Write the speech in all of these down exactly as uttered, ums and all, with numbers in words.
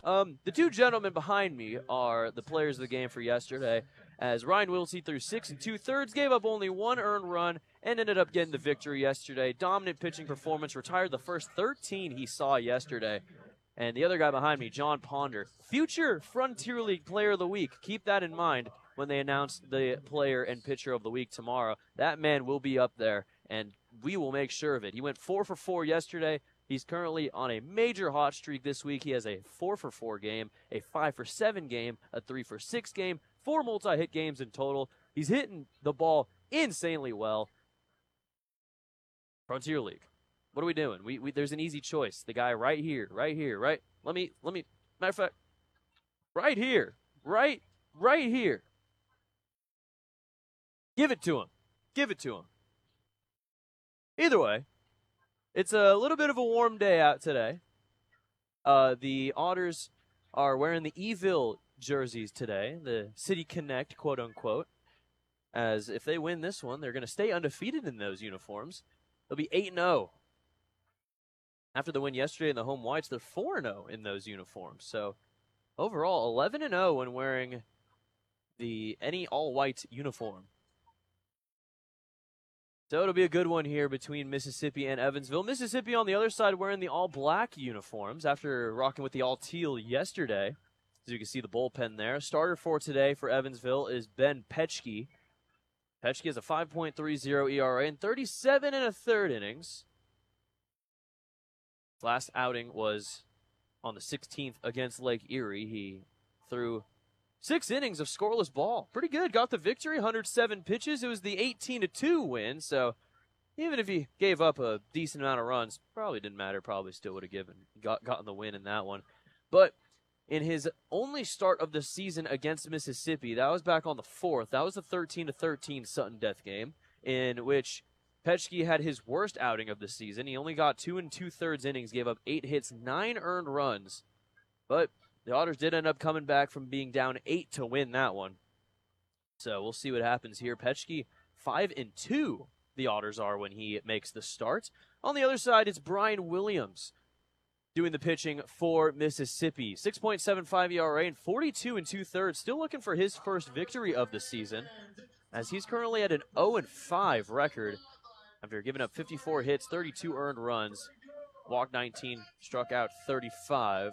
Um, the two gentlemen behind me are the players of the game for yesterday, as Ryan Wilsey threw six and two-thirds, gave up only one earned run, and ended up getting the victory yesterday. Dominant pitching performance, retired the first thirteen he saw yesterday. And the other guy behind me, John Ponder, future Frontier League Player of the Week. Keep that in mind when they announce the player and pitcher of the week tomorrow. That man will be up there, and we will make sure of it. He went four for four yesterday. He's currently on a major hot streak this week. He has a four for four game, a five for seven game, a three for six game, four multi-hit games in total. He's hitting the ball insanely well. Frontier League. What are we doing? We, we there's an easy choice. The guy right here, right here, right. Let me let me. Matter of fact, right here, right, right here. Give it to him. Give it to him. Either way, it's a little bit of a warm day out today. Uh, the Otters are wearing the Evil jerseys today, the City Connect, quote unquote. As if they win this one, they're going to stay undefeated in those uniforms. They'll be eight and oh. After the win yesterday in the home whites, they're four and oh in those uniforms. So overall, eleven and oh when wearing the any all-white uniform. So it'll be a good one here between Mississippi and Evansville. Mississippi on the other side wearing the all-black uniforms after rocking with the all-teal yesterday. As you can see the bullpen there. Starter for today for Evansville is Ben Petchke. Petchke has a five point three oh E R A in thirty-seven and a third innings. Last outing was on the sixteenth against Lake Erie. He threw six innings of scoreless ball. Pretty good. Got the victory, one hundred seven pitches. It was the eighteen to two win, so even if he gave up a decent amount of runs, probably didn't matter. Probably still would have given got gotten the win in that one. But in his only start of the season against Mississippi, that was back on the fourth. That was the thirteen to thirteen sudden death game in which Petchke had his worst outing of the season. He only got two and two-thirds innings, gave up eight hits, nine earned runs. But the Otters did end up coming back from being down eight to win that one. So we'll see what happens here. Petchke, five and two, the Otters are when he makes the start. On the other side, it's Brian Williams doing the pitching for Mississippi. six point seven five E R A and forty-two and two-thirds. Still looking for his first victory of the season, as he's currently at an oh and five record. After giving up fifty-four hits, thirty-two earned runs, walked nineteen, struck out thirty-five.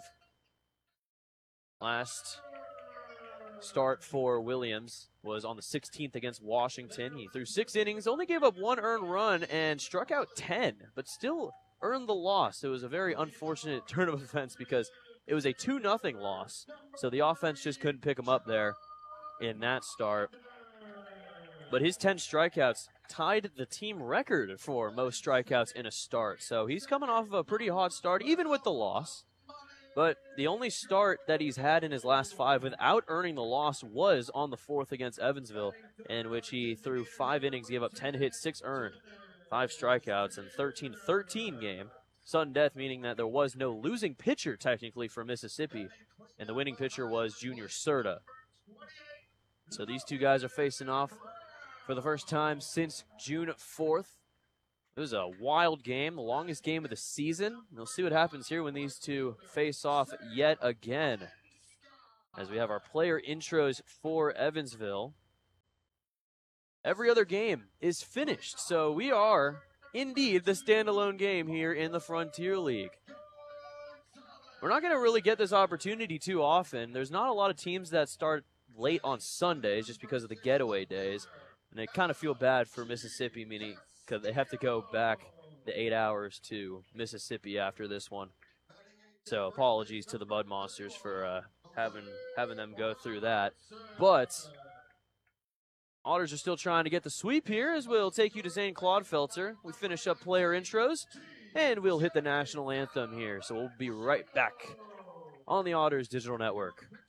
Last start for Williams was on the sixteenth against Washington. He threw six innings, only gave up one earned run, and struck out ten, but still earned the loss. It was a very unfortunate turn of events because it was a two nothing loss, so the offense just couldn't pick him up there in that start. But his ten strikeouts tied the team record for most strikeouts in a start. So he's coming off of a pretty hot start, even with the loss. But the only start that he's had in his last five without earning the loss was on the fourth against Evansville, in which he threw five innings, gave up ten hits, six earned, five strikeouts, and thirteen thirteen game. Sudden death, meaning that there was no losing pitcher technically for Mississippi, and the winning pitcher was Junior Serta. So these two guys are facing off for the first time since June fourth. It was a wild game, the longest game of the season. We'll see what happens here when these two face off yet again, as we have our player intros for Evansville. Every other game is finished, so we are indeed the standalone game here in the Frontier League. We're not going to really get this opportunity too often. There's not a lot of teams that start late on Sundays just because of the getaway days. And I kind of feel bad for Mississippi, meaning because they have to go back the eight hours to Mississippi after this one. So apologies to the Mud Monsters for uh, having having them go through that. But Otters are still trying to get the sweep here, as we'll take you to Zane Clodfelter. We finish up player intros, and we'll hit the national anthem here. So we'll be right back on the Otters Digital Network.